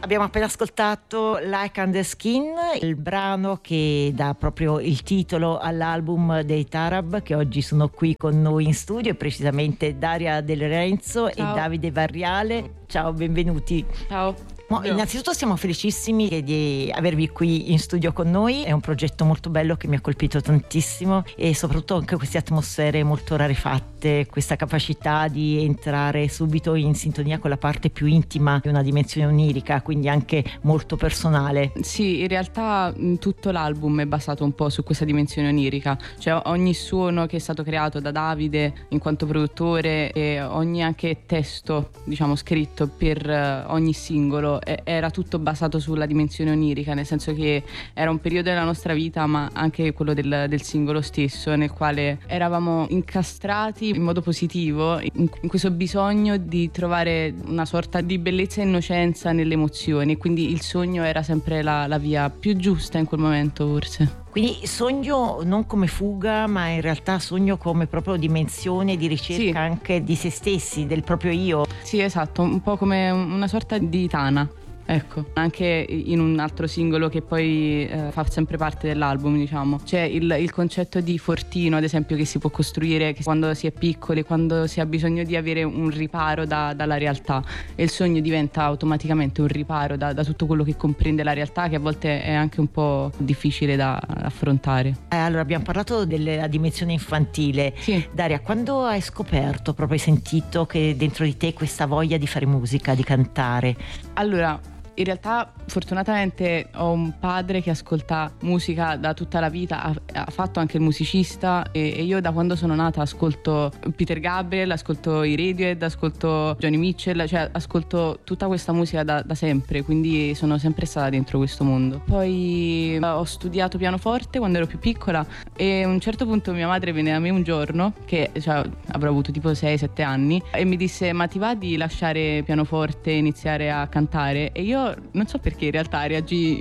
Abbiamo appena ascoltato Like on the Skin, il brano che dà proprio il titolo all'album dei Tarab, che oggi sono qui con noi in studio, e precisamente Daria Del Renzo e Davide Varriale. Ciao, benvenuti. Ciao. Innanzitutto siamo felicissimi di avervi qui in studio con noi, è un progetto molto bello che mi ha colpito tantissimo, e soprattutto anche queste atmosfere molto rarefatte, questa capacità di entrare subito in sintonia con la parte più intima di una dimensione onirica, quindi anche molto personale. Sì, in realtà tutto l'album è basato un po' su questa dimensione onirica, cioè ogni suono che è stato creato da Davide in quanto produttore e ogni anche testo, diciamo, scritto per ogni singolo era tutto basato sulla dimensione onirica, nel senso che era un periodo della nostra vita, ma anche quello del singolo stesso, nel quale eravamo incastrati in modo positivo in questo bisogno di trovare una sorta di bellezza e innocenza nelle emozioni, quindi il sogno era sempre la via più giusta in quel momento, forse. Quindi sogno non come fuga, ma in realtà sogno come proprio dimensione di ricerca, sì, anche di se stessi, del proprio io. Sì, esatto, un po' come una sorta di tana. Ecco, anche in un altro singolo che poi fa sempre parte dell'album, diciamo, c'è il concetto di fortino, ad esempio, che si può costruire quando si è piccoli, quando si ha bisogno di avere un riparo dalla realtà, e il sogno diventa automaticamente un riparo da tutto quello che comprende la realtà, che a volte è anche un po' difficile da affrontare. Allora, abbiamo parlato della dimensione infantile. Sì. Daria, quando hai scoperto, proprio hai sentito che dentro di te questa voglia di fare musica, di cantare? Allora, in realtà fortunatamente ho un padre che ascolta musica da tutta la vita, ha fatto anche il musicista, e io da quando sono nata ascolto Peter Gabriel, ascolto i Radiohead, ascolto Joni Mitchell, cioè ascolto tutta questa musica da sempre, quindi sono sempre stata dentro questo mondo. Poi ho studiato pianoforte quando ero più piccola, e a un certo punto mia madre venne da me un giorno, che avrò avuto tipo 6-7 anni, e mi disse: ma ti va di lasciare pianoforte e iniziare a cantare? E io non so perché in realtà reagì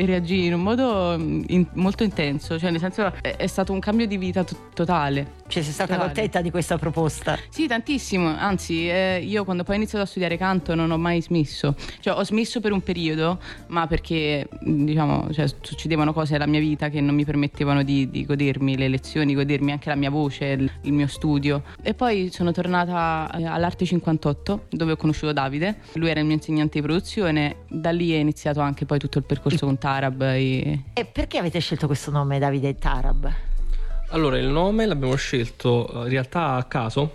in un modo molto intenso, cioè nel senso è stato un cambio di vita totale. Cioè sei stata contenta di questa proposta? Sì, tantissimo, anzi io quando poi ho iniziato a studiare canto non ho mai smesso, cioè ho smesso per un periodo, ma perché diciamo, cioè, succedevano cose nella mia vita che non mi permettevano di godermi le lezioni, godermi anche la mia voce, il mio studio, e poi sono tornata all'Arte 58 dove ho conosciuto Davide, lui era il mio insegnante di produzione, da lì è iniziato anche poi tutto il percorso con Tarab. E perché avete scelto questo nome, Davide Tarab? Allora, il nome l'abbiamo scelto in realtà a caso,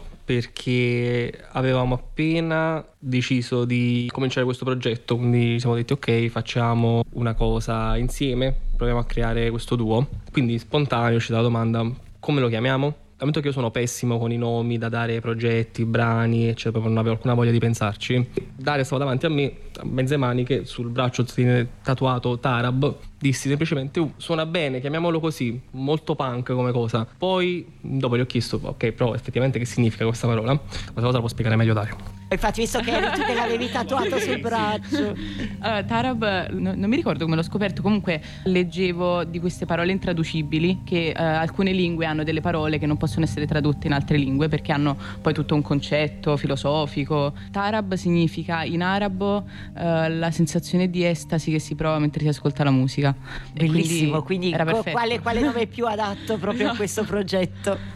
perché avevamo appena deciso di cominciare questo progetto, quindi ci siamo detti ok, facciamo una cosa insieme, proviamo a creare questo duo. Quindi spontaneo ci dà la domanda: come lo chiamiamo? Ammetto che io sono pessimo con i nomi da dare ai progetti, brani, eccetera, proprio non avevo alcuna voglia di pensarci. Daria stava davanti a me, a mezze maniche, sul braccio tiene tatuato Tarab. Dissi semplicemente suona bene, chiamiamolo così, molto punk come cosa. Poi dopo gli ho chiesto ok, però effettivamente che significa questa parola? Questa cosa la può spiegare meglio Dario. Infatti, visto che eri tu che l'avevi tatuato sul braccio. Tarab, non mi ricordo come l'ho scoperto, comunque leggevo di queste parole intraducibili, che alcune lingue hanno delle parole che non possono essere tradotte in altre lingue perché hanno poi tutto un concetto filosofico. Tarab significa in arabo la sensazione di estasi che si prova mentre si ascolta la musica. Bellissimo, quindi era perfetto. Quale nome più adatto proprio a questo progetto?